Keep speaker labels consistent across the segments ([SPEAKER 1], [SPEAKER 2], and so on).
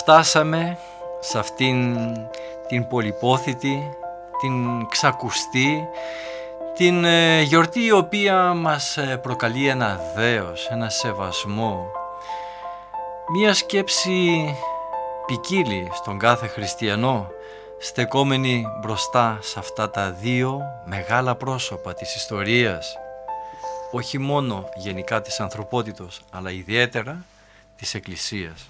[SPEAKER 1] φτάσαμε σε αυτήν την πολυπόθητη, την ξακουστή, την γιορτή η οποία μας προκαλεί ένα δέος, ένα σεβασμό, μία σκέψη ποικίλη στον κάθε χριστιανό, στεκόμενοι μπροστά σε αυτά τα δύο μεγάλα πρόσωπα της ιστορίας, όχι μόνο γενικά της ανθρωπότητος, αλλά ιδιαίτερα της Εκκλησίας.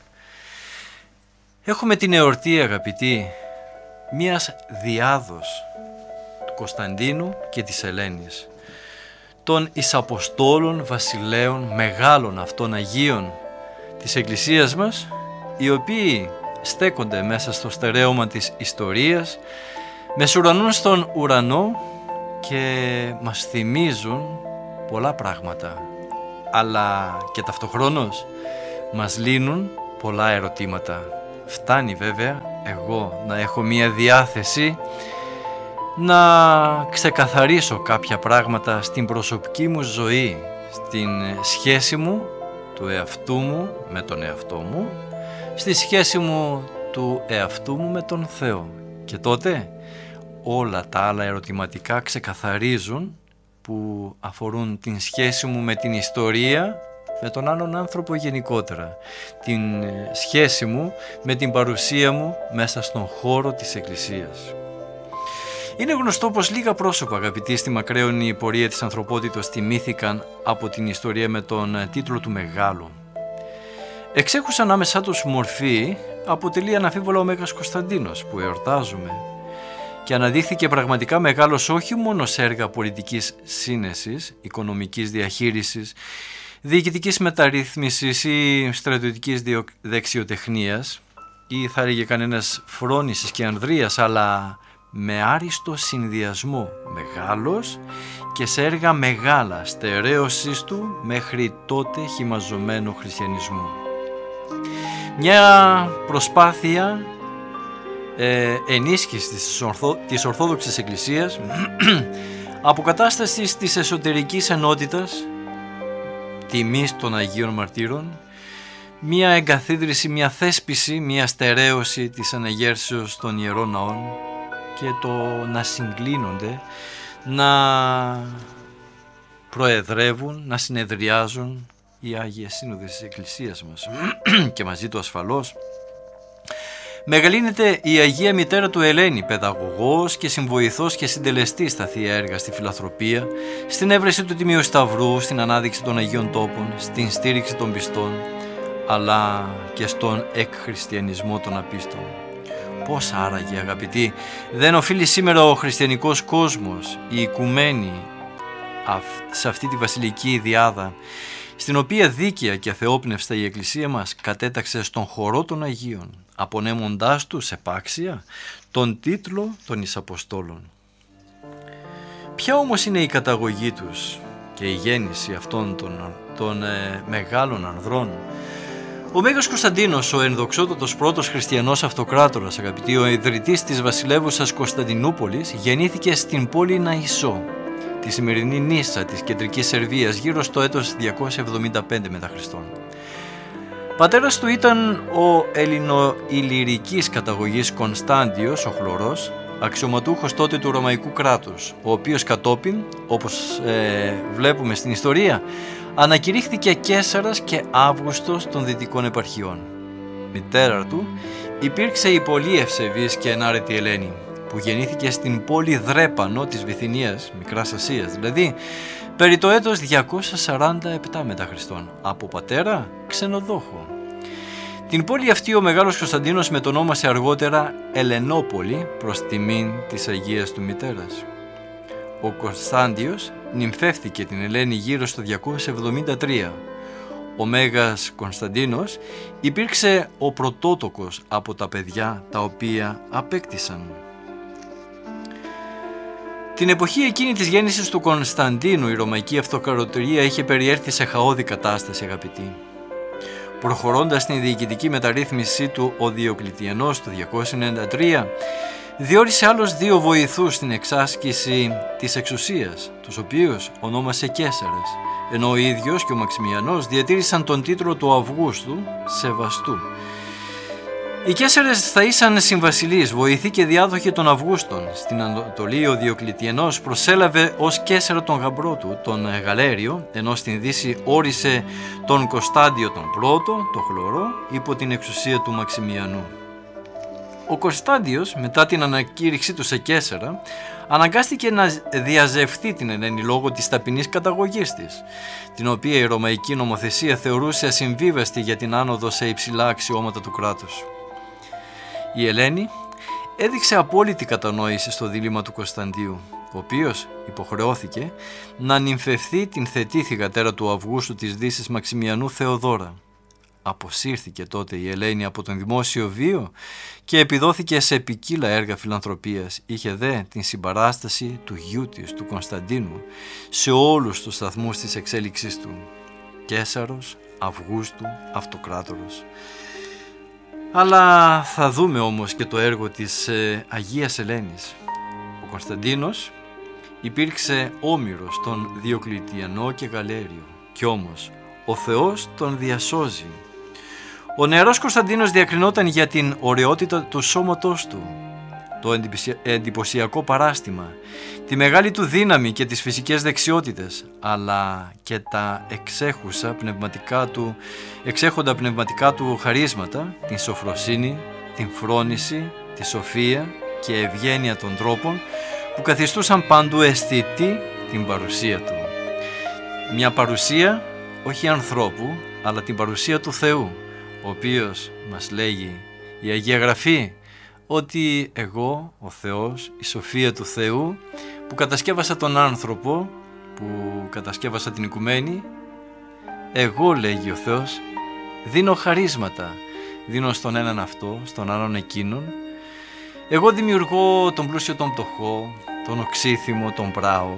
[SPEAKER 1] Έχουμε την εορτή, αγαπητοί, μίας διάδος του Κωνσταντίνου και της Ελένης, των εισαποστόλων βασιλέων μεγάλων αυτών Αγίων της Εκκλησίας μας, οι οποίοι στέκονται μέσα στο στερέωμα της ιστορίας, μεσουρανούν στον ουρανό και μας θυμίζουν πολλά πράγματα, αλλά και ταυτοχρόνως μας λύνουν πολλά ερωτήματα. Φτάνει βέβαια εγώ να έχω μία διάθεση να ξεκαθαρίσω κάποια πράγματα στην προσωπική μου ζωή, στην σχέση μου του εαυτού μου με τον εαυτό μου, στη σχέση μου του εαυτού μου με τον Θεό. Και τότε όλα τα άλλα ερωτηματικά ξεκαθαρίζουν που αφορούν την σχέση μου με την ιστορία, με τον άλλον άνθρωπο γενικότερα, την σχέση μου με την παρουσία μου μέσα στον χώρο της Εκκλησίας. Είναι γνωστό πως λίγα πρόσωπα, αγαπητοί, στη μακραίωνη πορεία της ανθρωπότητας τιμήθηκαν από την ιστορία με τον τίτλο του Μεγάλου. Εξέχουσα ανάμεσά τους μορφή αποτελεί αναμφίβολα ο Μέγας Κωνσταντίνος που εορτάζουμε και αναδείχθηκε πραγματικά μεγάλος όχι μόνο σε έργα πολιτικής σύνεσης, οικονομικής διαχείρισης, διοικητικής μεταρρύθμισης ή στρατιωτικής δεξιοτεχνίας ή θα έλεγε κανένας φρόνησης και ανδρείας, αλλά με άριστο συνδυασμό μεγάλος και σε έργα μεγάλα στερέωσης του μέχρι τότε χυμαζωμένου χριστιανισμού. Μια προσπάθεια ενίσχυσης της Ορθόδοξης Εκκλησίας, αποκατάστασης της εσωτερικής ενότητας, τιμής των Αγίων Μαρτύρων, μια εγκαθίδρυση, μια θέσπιση, μια στερέωση της αναγέρσεως των Ιερών Ναών και το να συγκλίνονται, να προεδρεύουν, να συνεδριάζουν οι Άγιες Σύνοδοι της Εκκλησίας μας και μαζί του ασφαλώς μεγαλύνεται η Αγία Μητέρα του Ελένη, παιδαγωγός και συμβοηθός και συντελεστής στα θεία έργα, στη φιλανθρωπία, στην έβρεση του Τιμίου Σταυρού, στην ανάδειξη των Αγίων Τόπων, στην στήριξη των πιστών, αλλά και στον εκχριστιανισμό των απίστων. Πώς άραγε, αγαπητοί, δεν οφείλει σήμερα ο χριστιανικός κόσμος, η οικουμένη, σε αυτή τη βασιλική διάδα, στην οποία δίκαια και αθεόπνευστα η Εκκλησία μας κατέταξε στον χορό των Αγίων, απονέμοντάς τους επάξια τον τίτλο των Εισαποστόλων. Ποια όμως είναι η καταγωγή τους και η γέννηση αυτών των μεγάλων ανδρών? Ο Μέγας Κωνσταντίνος, ο ενδοξότατος πρώτος χριστιανός αυτοκράτορας, αγαπητοί, ο ιδρυτής της βασιλεύουσας Κωνσταντινούπολης, γεννήθηκε στην πόλη Ναϊσό, τη σημερινή Νίσσα της κεντρικής Σερβίας, γύρω στο έτος 275 μετά Χριστόν. Πατέρας του ήταν ο ελληνοϊλυρικής καταγωγής Κωνσταντιος ο Χλωρός, αξιωματούχος τότε του Ρωμαϊκού κράτους, ο οποίος κατόπιν, όπως βλέπουμε στην ιστορία, ανακηρύχθηκε Καίσαρας και Αύγουστος των Δυτικών Επαρχιών. Μητέρα του υπήρξε η πολύ ευσεβής και ενάρετη Ελένη, που γεννήθηκε στην πόλη Δρέπανο της Βυθινίας, Μικράς Ασίας, δηλαδή περί το έτος 247 μετά Χριστόν, από πατέρα ξενοδόχο. Την πόλη αυτή ο Μεγάλος Κωνσταντίνος μετονόμασε αργότερα Ελενόπολη προς τιμήν της Αγίας του Μητέρας. Ο Κωνσταντιος νυμφεύθηκε την Ελένη γύρω στο 273. Ο Μέγας Κωνσταντίνος υπήρξε ο πρωτότοκος από τα παιδιά τα οποία απέκτησαν. Την εποχή εκείνη της γέννησης του Κωνσταντίνου η Ρωμαϊκή Αυτοκρατορία είχε περιέρθει σε χαόδη κατάσταση, αγαπητοί. Προχωρώντας στην διοικητική μεταρρύθμιση του, ο Διοκλητιανός το 293 διόρισε άλλους 2 βοηθούς στην εξάσκηση της εξουσίας, τους οποίους ονόμασε Καίσαρας, ενώ ο ίδιος και ο Μαξιμιανός διατήρησαν τον τίτλο του Αυγούστου Σεβαστού. Οι Καίσαρες θα ήσαν συμβασιλείς, βοηθοί και διάδοχοι των Αυγούστων. Στην Ανατολή ο Διοκλητιανός προσέλαβε ως Καίσαρο τον γαμπρό του, τον Γαλέριο, ενώ στην Δύση όρισε τον Κωνστάντιο τον Πρώτο, τον Χλωρό, υπό την εξουσία του Μαξιμιανού. Ο Κωνστάντιος, μετά την ανακήρυξή του σε Καίσαρα, αναγκάστηκε να διαζευθεί την Ελένη λόγω της ταπεινής καταγωγής της, την οποία η ρωμαϊκή νομοθεσία θεωρούσε ασυμβίβαστη για την άνοδο σε υψηλά αξιώματα του κράτους. Η Ελένη έδειξε απόλυτη κατανόηση στο δίλημμα του Κωνσταντίου, ο οποίος υποχρεώθηκε να νυμφευθεί την θετή θυγατέρα του Αυγούστου της Δύσης Μαξιμιανού Θεοδώρα. Αποσύρθηκε τότε η Ελένη από τον δημόσιο βίο και επιδόθηκε σε ποικίλα έργα φιλανθρωπίας. Είχε δε την συμπαράσταση του γιού της, του Κωνσταντίνου, σε όλους τους σταθμούς της εξέλιξής του. Καίσαρος, Αυγούστου, Αυτοκράτορος. Αλλά θα δούμε όμως και το έργο της Αγίας Ελένης. Ο Κωνσταντίνος υπήρξε όμηρος τον Διοκλητιανό και Γαλέριο, κι όμως ο Θεός τον διασώζει. Ο νεαρός Κωνσταντίνος διακρινόταν για την ωραιότητα του σώματός του, το εντυπωσιακό παράστημα, τη μεγάλη του δύναμη και τις φυσικές δεξιότητες, αλλά και τα εξέχοντα πνευματικά του χαρίσματα, την σοφροσύνη, την φρόνηση, τη σοφία και ευγένεια των τρόπων που καθιστούσαν παντού αισθητή την παρουσία του. Μια παρουσία όχι ανθρώπου, αλλά την παρουσία του Θεού, ο οποίος μας λέγει η Αγία Γραφή ότι εγώ, ο Θεός, η σοφία του Θεού, που κατασκεύασα τον άνθρωπο, που κατασκεύασα την οικουμένη, εγώ, λέγει ο Θεός, δίνω χαρίσματα, δίνω στον έναν αυτό, στον άλλον εκείνον. Εγώ δημιουργώ τον πλούσιο τον πτωχό, τον οξύθυμο τον πράο,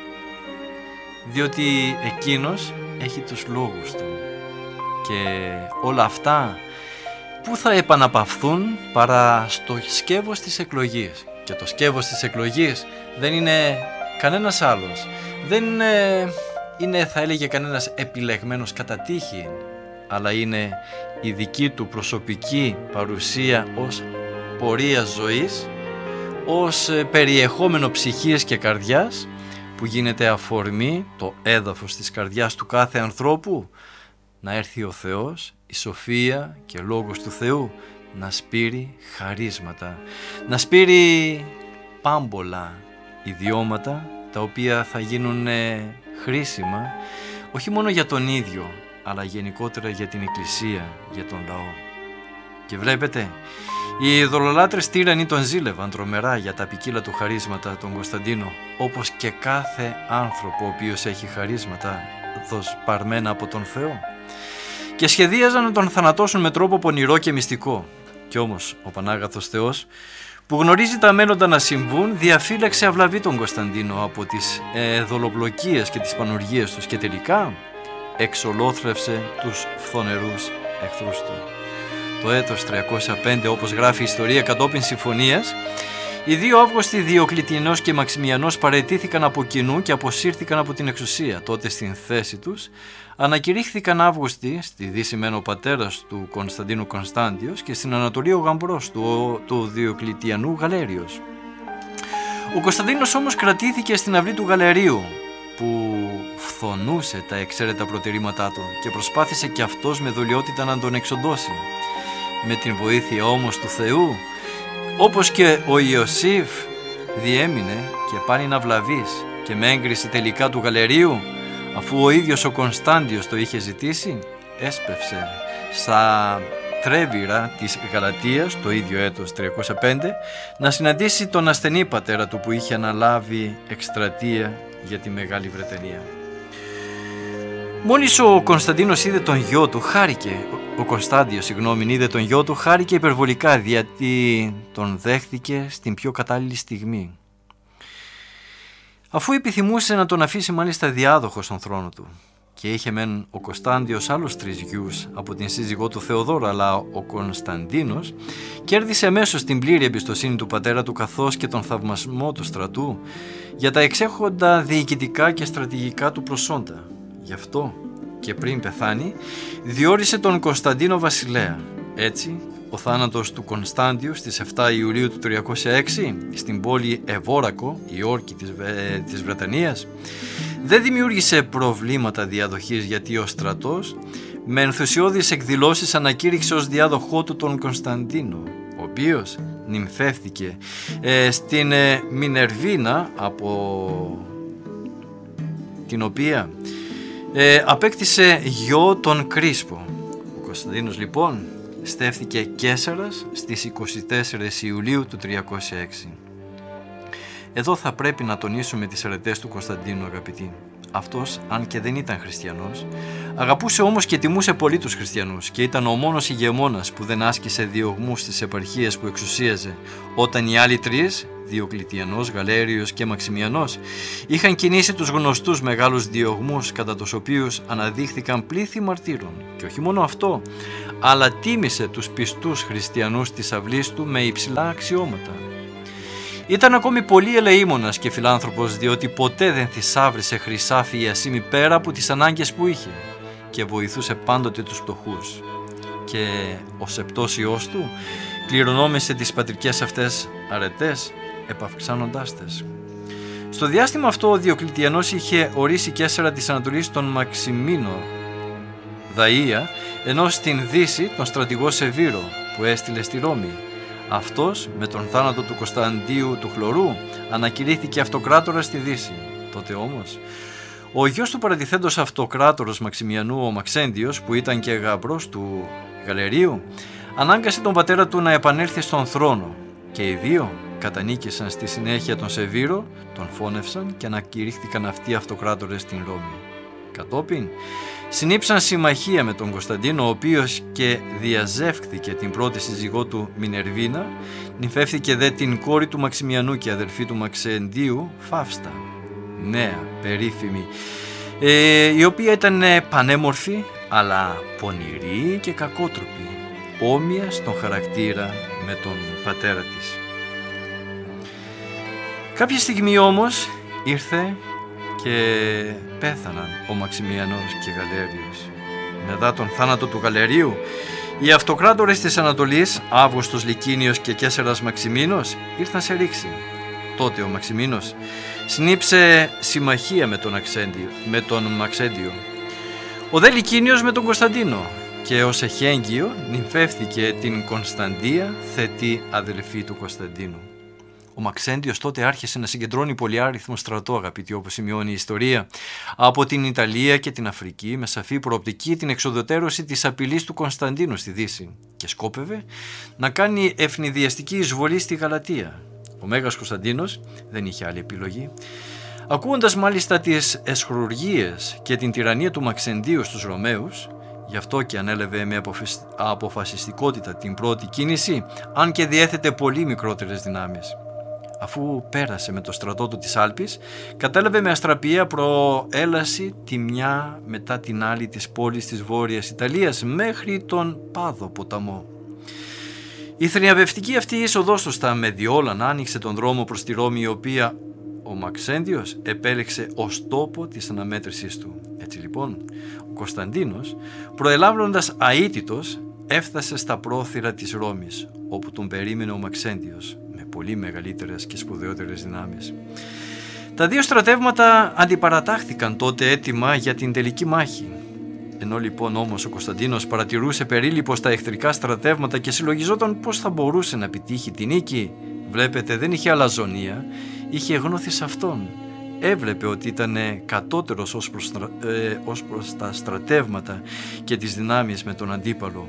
[SPEAKER 1] διότι εκείνος έχει τους λόγους του. Και όλα αυτά που θα επαναπαυθούν παρά στο σκεύος της εκλογής. Και το σκεύος της εκλογής δεν είναι κανένας άλλος. Δεν είναι θα έλεγε κανένας επιλεγμένος κατά τύχη, αλλά είναι η δική του προσωπική παρουσία ως πορεία ζωής, ως περιεχόμενο ψυχής και καρδιάς, που γίνεται αφορμή, το έδαφος της καρδιάς του κάθε ανθρώπου, να έρθει ο Θεός, η σοφία και λόγος του Θεού, να σπείρει χαρίσματα, να σπείρει πάμπολα ιδιώματα, τα οποία θα γίνουν χρήσιμα όχι μόνο για τον ίδιο, αλλά γενικότερα για την Εκκλησία, για τον λαό. Και βλέπετε, οι ειδωλολάτρες τύρανοι τον ζήλευαν τρομερά για τα ποικίλα του χαρίσματα τον Κωνσταντίνο, όπως και κάθε άνθρωπο ο οποίος έχει χαρίσματα δοσπαρμένα από τον Θεό, και σχεδίαζαν να τον θανατώσουν με τρόπο πονηρό και μυστικό. Κι όμως ο Πανάγαθος Θεός, που γνωρίζει τα μέλλοντα να συμβούν, διαφύλαξε αυλαβή τον Κωνσταντίνο από τις δολοπλοκίες και τις πανουργίες τους και τελικά εξολόθρευσε τους φθονερούς εχθρούς του. Το έτος 305, όπως γράφει η ιστορία, κατόπιν συμφωνίας, οι δύο Αύγουστοι, Διοκλητιανός και Μαξιμιανός, παραιτήθηκαν από κοινού και αποσύρθηκαν από την εξουσία. Τότε στην θέση τους ανακηρύχθηκαν Αύγουστοι, στη Δύση μεν ο πατέρας του Κωνσταντίνου Κωνστάντιος και στην Ανατολή ο γαμπρός του Διοκλητιανού Γαλέριος. Ο Κωνσταντίνος όμως κρατήθηκε στην αυλή του Γαλερίου, που φθονούσε τα εξαίρετα προτερήματά του και προσπάθησε και αυτός με δουλειότητα να τον εξοντώσει. Με την βοήθεια όμως του Θεού, όπως και ο Ιωσήφ, διέμεινε και πάνει να βλαβείς, και με έγκριση τελικά του Γαλερίου, αφού ο ίδιος ο Κωνστάντιος το είχε ζητήσει, έσπευσε στα Τρέβυρα της Γαλατίας το ίδιο έτος 305 να συναντήσει τον ασθενή πατέρα του που είχε αναλάβει εκστρατεία για τη Μεγάλη Βρετανία. Μόλις ο Κωνσταντίνος είδε τον γιο του, είδε τον γιο του, χάρηκε υπερβολικά, γιατί τον δέχθηκε στην πιο κατάλληλη στιγμή, αφού επιθυμούσε να τον αφήσει μάλιστα διάδοχο στον θρόνο του. Και είχε μεν ο Κωνστάντιος άλλους 3 γιους από την σύζυγό του Θεοδόρα, αλλά ο Κωνσταντίνος κέρδισε αμέσως την πλήρη εμπιστοσύνη του πατέρα του, καθώς και τον θαυμασμό του στρατού για τα εξέχοντα διοικητικά και στρατηγικά του προσόντα. Γι' αυτό και πριν πεθάνει διόρισε τον Κωνσταντίνο βασιλέα. Έτσι ο θάνατος του Κωνσταντίου στις 7 Ιουλίου του 306 στην πόλη Εβόρακο, η όρκη της Βρετανίας, δεν δημιούργησε προβλήματα διαδοχής, γιατί ο στρατός με ενθουσιώδεις εκδηλώσεις ανακήρυξε ως διάδοχό του τον Κωνσταντίνο, ο οποίος νυμφεύτηκε στην Μινερβίνα, από την οποία απέκτησε γιο τον Κρίσπο. Ο Κωνσταντίνος λοιπόν στέφθηκε Καίσαρας στις 24 Ιουλίου του 306. Εδώ θα πρέπει να τονίσουμε τις αρετές του Κωνσταντίνου, αγαπητοί. Αυτός, αν και δεν ήταν χριστιανός, αγαπούσε όμως και τιμούσε πολύ τους χριστιανούς και ήταν ο μόνος ηγεμόνας που δεν άσκησε διωγμούς στις επαρχίες που εξουσίαζε, όταν οι άλλοι τρεις, Διοκλητιανός, Γαλέριος και Μαξιμιανός, είχαν κινήσει τους γνωστούς μεγάλους διωγμούς, κατά τους οποίους αναδείχθηκαν πλήθη μαρτύρων. Και όχι μόνο αυτό, αλλά τίμησε τους πιστούς χριστιανούς της αυλής του με υψηλά αξιώματα. Ήταν ακόμη πολύ ελεήμονας και φιλάνθρωπος, διότι ποτέ δεν θησάβρισε χρυσάφι ή ασήμι πέρα από τις ανάγκες που είχε και βοηθούσε πάντοτε τους φτωχούς. Και ο σεπτός ιός του κληρονόμησε τις πατρικές αυτές αρετές, επαυξάνοντάς τες. Στο διάστημα αυτό ο Διοκλητιανός είχε ορίσει Καίσαρα της Ανατολής τον Μαξιμίνο Δαΐα, ενώ στην Δύση τον στρατηγό Σεβίρο που έστειλε στη Ρώμη. Αυτός με τον θάνατο του Κωνσταντίου του Χλωρού ανακηρύχθηκε αυτοκράτορας στη Δύση. Τότε όμως ο γιος του παρατηθέντος αυτοκράτορος Μαξιμιανού, ο Μαξέντιος, που ήταν και γαμπρός του Γαλερίου, ανάγκασε τον πατέρα του να επανέλθει στον θρόνο και οι δύο κατανίκησαν στη συνέχεια τον Σεβίρο, τον φώνευσαν και ανακηρύχθηκαν αυτοί αυτοκράτορες στην Ρώμη. Κατόπιν συνήψαν συμμαχία με τον Κωνσταντίνο, ο οποίος και διαζεύχθηκε την πρώτη σύζυγό του Μινερβίνα, νυμφεύθηκε δε την κόρη του Μαξιμιανού και αδερφή του Μαξεντίου, Φαύστα, νέα, περίφημη, η οποία ήταν πανέμορφη αλλά πονηρή και κακότροπη, όμοια στον χαρακτήρα με τον πατέρα της. Κάποια στιγμή όμως ήρθε και πέθαναν ο Μαξιμιανός και Γαλέριος. Μετά τον θάνατο του Γαλερίου, οι αυτοκράτορες της Ανατολής, Αύγουστος Λικίνιος και Καίσαρας Μαξιμίνος, ήρθαν σε ρήξη. Τότε ο Μαξιμίνος συνήψε συμμαχία με τον Μαξέντιο, ο δε Λικίνιος με τον Κωνσταντίνο, και ως εχέγγυο νυμφεύθηκε την Κωνσταντία, θετή αδελφή του Κωνσταντίνου. Ο Μαξέντιος τότε άρχισε να συγκεντρώνει πολυάριθμο στρατό, αγαπητοί, όπως σημειώνει η ιστορία, από την Ιταλία και την Αφρική, με σαφή προοπτική την εξοδοτέρωση της απειλής του Κωνσταντίνου στη Δύση, και σκόπευε να κάνει ευνηδιαστική εισβολή στη Γαλατία. Ο Μέγας Κωνσταντίνος δεν είχε άλλη επιλογή. Ακούοντας μάλιστα τις εσχρουργίες και την τυραννία του Μαξεντίου στους Ρωμαίους, γι' αυτό και ανέλαβε με αποφασιστικότητα την πρώτη κίνηση, αν και διέθετε πολύ μικρότερες δυνάμεις. Αφού πέρασε με το στρατό του της Άλπης, κατέλαβε με αστραπιαία προέλαση τη μια μετά την άλλη της πόλης της Βόρειας Ιταλίας μέχρι τον Πάδο ποταμό. Η θριαμβευτική αυτή είσοδός του στα Μεδιόλανα άνοιξε τον δρόμο προς τη Ρώμη, η οποία ο Μαξέντιος επέλεξε ως τόπο της αναμέτρησής του. Έτσι λοιπόν, ο Κωνσταντίνος, προελάβοντας αίτητος, έφτασε στα πρόθυρα της Ρώμης, όπου τον περίμενε ο Μαξέντιος με πολύ μεγαλύτερες και σπουδαιότερες δυνάμεις. Τα δύο στρατεύματα αντιπαρατάχθηκαν τότε έτοιμα για την τελική μάχη. Ενώ λοιπόν όμως ο Κωνσταντίνος παρατηρούσε περίληπος τα εχθρικά στρατεύματα και συλλογιζόταν πώς θα μπορούσε να επιτύχει την νίκη, βλέπετε, δεν είχε αλαζονία, είχε γνώθει σε αυτόν. Έβλεπε ότι ήταν κατώτερος ως προς τα στρατεύματα και τις δυνάμεις με τον αντίπαλο.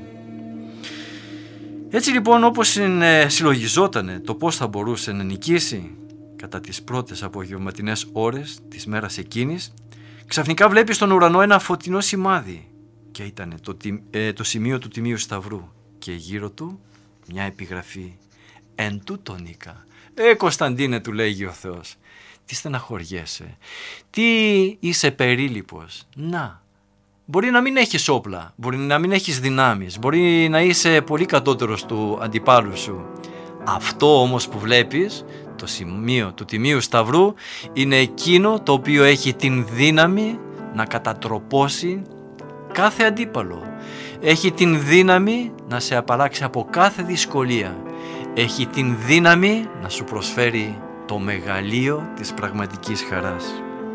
[SPEAKER 1] Έτσι λοιπόν, όπως συλλογιζότανε το πώς θα μπορούσε να νικήσει, κατά τις πρώτες απογευματινές ώρες της μέρας εκείνης, ξαφνικά βλέπει στον ουρανό ένα φωτεινό σημάδι, και ήταν το σημείο του Τιμίου Σταυρού, και γύρω του μια επιγραφή: «Εν τούτο νίκα». Κωνσταντίνε, του λέγει ο Θεός, τι στεναχωριέσαι, τι είσαι περίληπος. Να, μπορεί να μην έχεις όπλα, μπορεί να μην έχεις δυνάμεις, μπορεί να είσαι πολύ κατώτερος του αντιπάλου σου. Αυτό όμως που βλέπεις, το σημείο του Τιμίου Σταυρού, είναι εκείνο το οποίο έχει την δύναμη να κατατροπώσει κάθε αντίπαλο. Έχει την δύναμη να σε απαλλάξει από κάθε δυσκολία. Έχει την δύναμη να σου προσφέρει το μεγαλείο της πραγματικής χαράς.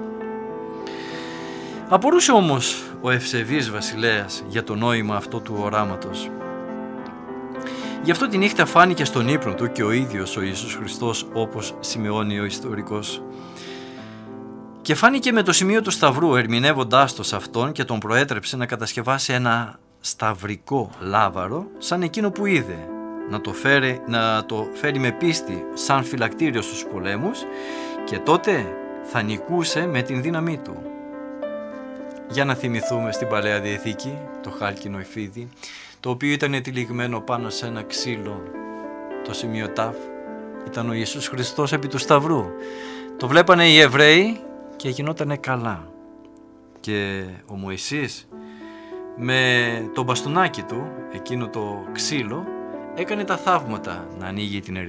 [SPEAKER 1] Απορούσε όμως ο ευσεβής βασιλέας για το νόημα αυτό του οράματος. Γι' αυτό τη νύχτα φάνηκε στον ύπνο του και ο ίδιος ο Ιησούς Χριστός, όπως σημειώνει ο ιστορικός. Και φάνηκε με το σημείο του σταυρού, ερμηνεύοντάς το σε αυτόν, και τον προέτρεψε να κατασκευάσει ένα σταυρικό λάβαρο σαν εκείνο που είδε, να το φέρει με πίστη σαν φυλακτήριο στους πολέμους, και τότε θα νικούσε με την δύναμή του. Για να θυμηθούμε στην Παλαιά Διαθήκη το χάλκινο εφίδι, το οποίο ήταν τυλιγμένο πάνω σε ένα ξύλο, το σημείο τάφ, ήταν ο Ιησούς Χριστός επί του σταυρού. Το βλέπανε οι Εβραίοι και γινότανε καλά. Και ο Μωυσής με το μπαστούνάκι του, εκείνο το ξύλο, έκανε τα θαύματα, να ανοίγει την ερημιά